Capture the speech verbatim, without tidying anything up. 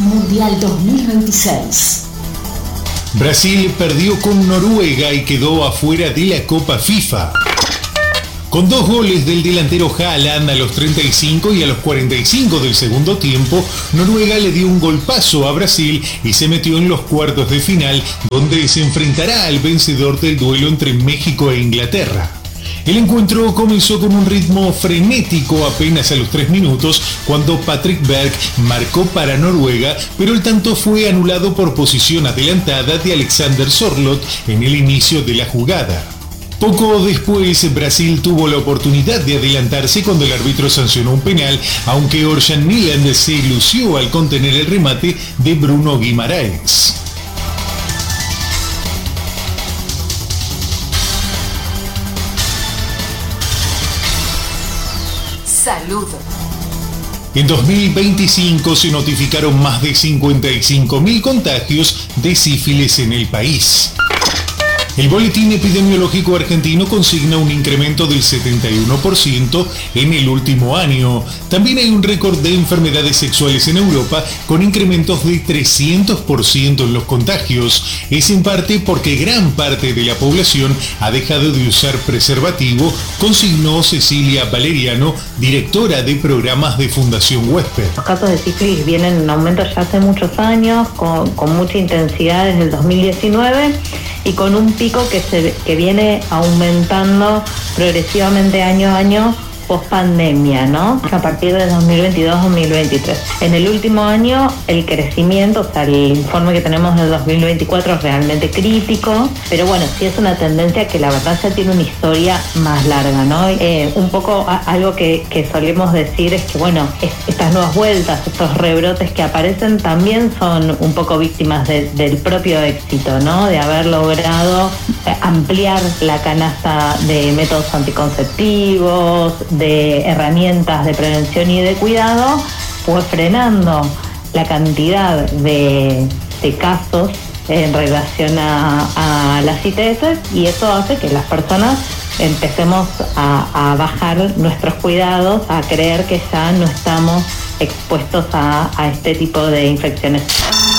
Mundial dos mil veintiséis. Brasil perdió con Noruega y quedó afuera de la Copa FIFA. Con dos goles del delantero Haaland a los treinta y cinco y a los cuarenta y cinco del segundo tiempo, Noruega le dio un golpazo a Brasil y se metió en los cuartos de final, donde se enfrentará al vencedor del duelo entre México e Inglaterra. El encuentro comenzó con un ritmo frenético apenas a los tres minutos, cuando Patrick Berg marcó para Noruega, pero el tanto fue anulado por posición adelantada de Alexander Sørloth en el inicio de la jugada. Poco después, Brasil tuvo la oportunidad de adelantarse cuando el árbitro sancionó un penal, aunque Orjan Nyland se lució al contener el remate de Bruno Guimarães. Salud. En dos mil veinticinco se notificaron más de cincuenta y cinco mil contagios de sífilis en el país. El Boletín Epidemiológico Argentino consigna un incremento del setenta y uno por ciento en el último año. También hay un récord de enfermedades sexuales en Europa con incrementos de trescientos por ciento en los contagios. Es en parte porque gran parte de la población ha dejado de usar preservativo, consignó Cecilia Valeriano, directora de programas de Fundación Huésped. Los casos de sífilis vienen en aumento ya hace muchos años, con, con mucha intensidad desde el dos mil diecinueve y con un pico que, se, que viene aumentando progresivamente año a año post pandemia, ¿no? A partir de dos mil veintidós dos mil veintitrés. En el último año el crecimiento, o sea, el informe que tenemos del dos mil veinticuatro es realmente crítico, pero bueno, sí es una tendencia que la verdad ya tiene una historia más larga, ¿no? Eh, un poco a, algo que, que solemos decir es que, bueno, es, estas nuevas vueltas, estos rebrotes que aparecen también son un poco víctimas de, del propio éxito, ¿no? De haber logrado ampliar la canasta de métodos anticonceptivos, de herramientas de prevención y de cuidado, fue frenando la cantidad de, de casos en relación a, a las I T S, y eso hace que las personas empecemos a, a bajar nuestros cuidados, a creer que ya no estamos expuestos a, a este tipo de infecciones.